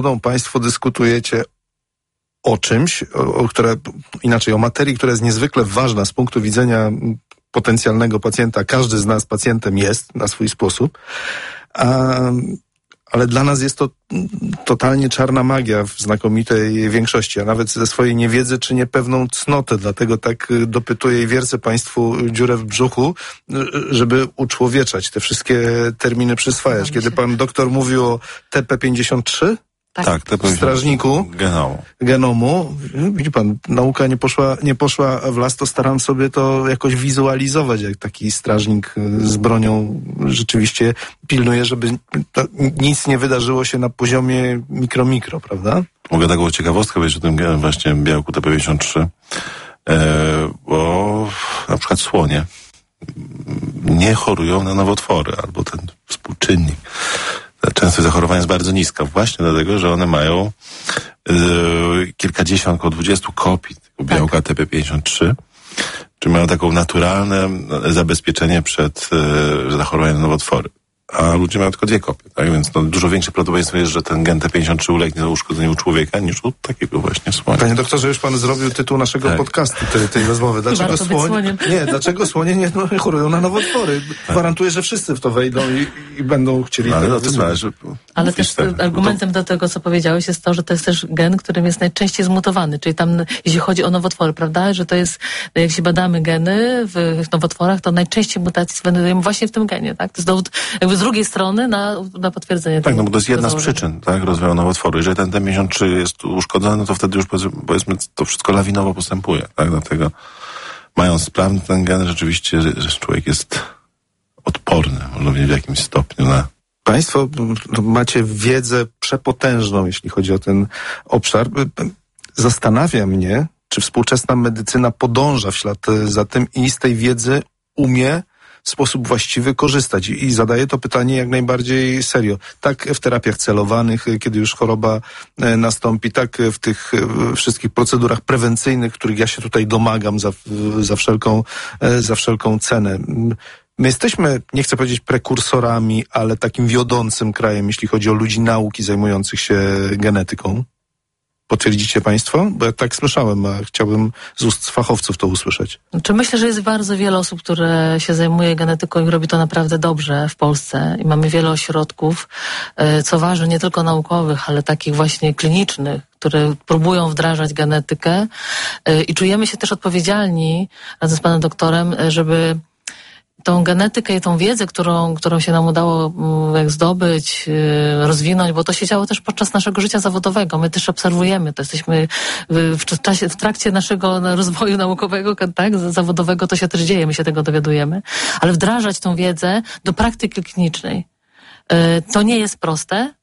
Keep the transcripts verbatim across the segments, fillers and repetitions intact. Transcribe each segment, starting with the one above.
Państwo dyskutujecie o czymś, o, o które, inaczej o materii, która jest niezwykle ważna z punktu widzenia potencjalnego pacjenta. Każdy z nas pacjentem jest na swój sposób, a, ale dla nas jest to totalnie czarna magia w znakomitej większości, a nawet ze swojej niewiedzy czynię pewną cnotę, dlatego tak dopytuję i wiercę Państwu dziurę w brzuchu, żeby uczłowieczać, te wszystkie terminy przyswajać. Kiedy pan doktor mówił o T P pięćdziesiąt trzy? Tak, tak T P pięćdziesiąt trzy. strażniku genomu. genomu. Widzi pan, nauka nie poszła, nie poszła w las, to staram sobie to jakoś wizualizować, jak taki strażnik z bronią rzeczywiście pilnuje, żeby to, nic nie wydarzyło się na poziomie mikro-mikro, prawda? Mogę taką ciekawostkę powiedzieć o tym właśnie białku T P pięćdziesiąt trzy, e, bo na przykład słonie nie chorują na nowotwory, albo ten współczynnik. Częstość zachorowania jest bardzo niska, właśnie dlatego, że one mają yy, kilkadziesiąt, około dwudziestu kopii tego białka tak. T P pięćdziesiąt trzy, czyli mają taką naturalne zabezpieczenie przed yy, zachorowaniem na nowotwory. A ludzie mają tylko dwie kopie, tak? Więc no, dużo większe prawdopodobieństwo jest, że ten gen T pięćdziesiąt trzy ulegnie uszkodzeniu u człowieka niż u takiego właśnie słonia. Panie doktorze, już pan zrobił tytuł naszego tak. podcastu, tej, tej rozmowy. Dlaczego słonie, nie, dlaczego słonie nie no, chorują na nowotwory? Tak. Gwarantuję, że wszyscy w to wejdą i, i będą chcieli no, ale tego to należy, Ale też tak, argumentem to... do tego, co powiedziałeś, jest to, że to jest też gen, którym jest najczęściej zmutowany, czyli tam, jeśli chodzi o nowotwory, prawda, że to jest, jak się badamy geny w, w nowotworach, to najczęściej mutacji znajdujemy właśnie w tym genie, tak? To jest dowód jakby z drugiej strony na Na, na potwierdzenie. Tak, no bo to jest jedna z przyczyn, tak, rozwoju nowotworu. Jeżeli ten T pięćdziesiąt trzy jest uszkodzony, no to wtedy już powiedzmy to wszystko lawinowo postępuje, tak, dlatego mając sprawny ten gen, rzeczywiście że człowiek jest odporny, może powiedzieć w jakimś stopniu na... Państwo macie wiedzę przepotężną, jeśli chodzi o ten obszar. Zastanawia mnie, czy współczesna medycyna podąża w ślad za tym i z tej wiedzy umie w sposób właściwy korzystać. I zadaję to pytanie jak najbardziej serio. Tak w terapiach celowanych, kiedy już choroba nastąpi, tak w tych wszystkich procedurach prewencyjnych, których ja się tutaj domagam za, za wszelką, za wszelką cenę. My jesteśmy, nie chcę powiedzieć prekursorami, ale takim wiodącym krajem, jeśli chodzi o ludzi nauki zajmujących się genetyką. Potwierdzicie Państwo? Bo ja tak słyszałem, a chciałbym z ust fachowców to usłyszeć. Znaczy myślę, że jest bardzo wiele osób, które się zajmuje genetyką i robi to naprawdę dobrze w Polsce. I mamy wiele ośrodków, co ważne, nie tylko naukowych, ale takich właśnie klinicznych, które próbują wdrażać genetykę. I czujemy się też odpowiedzialni razem z panem doktorem, żeby tą genetykę i tą wiedzę, którą, którą się nam udało jak zdobyć, rozwinąć, bo to się działo też podczas naszego życia zawodowego. My też obserwujemy, to jesteśmy w, czasie, w trakcie naszego rozwoju naukowego, tak, zawodowego, to się też dzieje, my się tego dowiadujemy, ale wdrażać tą wiedzę do praktyki klinicznej. To nie jest proste.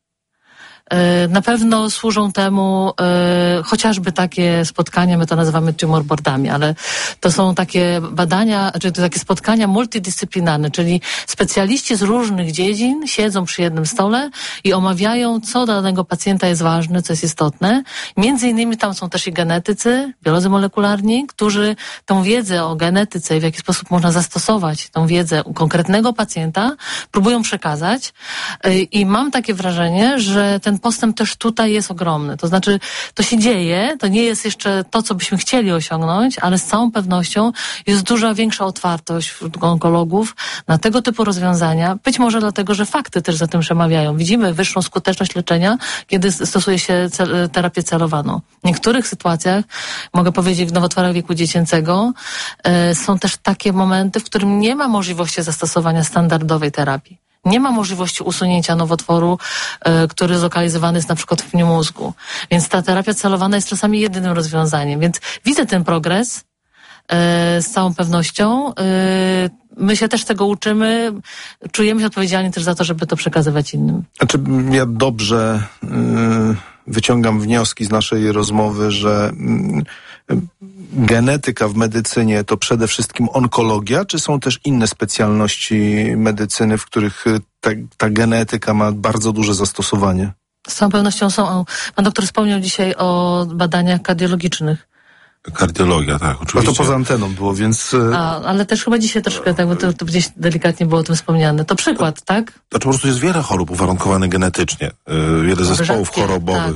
Na pewno służą temu y, chociażby takie spotkania, my to nazywamy tumor boardami, ale to są takie badania, czy to takie spotkania multidyscyplinarne, czyli specjaliści z różnych dziedzin siedzą przy jednym stole i omawiają, co dla danego pacjenta jest ważne, co jest istotne. Między innymi tam są też i genetycy, biolodzy molekularni, którzy tą wiedzę o genetyce i w jaki sposób można zastosować tą wiedzę u konkretnego pacjenta, próbują przekazać y, i mam takie wrażenie, że ten postęp też tutaj jest ogromny. To znaczy, to się dzieje, to nie jest jeszcze to, co byśmy chcieli osiągnąć, ale z całą pewnością jest duża większa otwartość wśród onkologów na tego typu rozwiązania. Być może dlatego, że fakty też za tym przemawiają. Widzimy wyższą skuteczność leczenia, kiedy stosuje się cel, terapię celowaną. W niektórych sytuacjach, mogę powiedzieć w nowotworach wieku dziecięcego, y, są też takie momenty, w którym nie ma możliwości zastosowania standardowej terapii. Nie ma możliwości usunięcia nowotworu, y, który zlokalizowany jest na przykład w pniu mózgu. Więc ta terapia celowana jest czasami jedynym rozwiązaniem. Więc widzę ten progres y, z całą pewnością. Y, my się też tego uczymy. Czujemy się odpowiedzialni też za to, żeby to przekazywać innym. Znaczy, ja dobrze y, wyciągam wnioski z naszej rozmowy, że y, genetyka w medycynie to przede wszystkim onkologia, czy są też inne specjalności medycyny, w których ta, ta genetyka ma bardzo duże zastosowanie? Z całą pewnością są. Pan doktor wspomniał dzisiaj o badaniach kardiologicznych. Kardiologia, tak, No oczywiście. to poza anteną było, więc... e, A, ale też chyba dzisiaj troszkę, tak, bo to, to gdzieś delikatnie było o tym wspomniane. To przykład, tak? Znaczy po prostu jest wiele chorób uwarunkowanych genetycznie, yy, wiele zespołów Rzadkie, chorobowych. tak.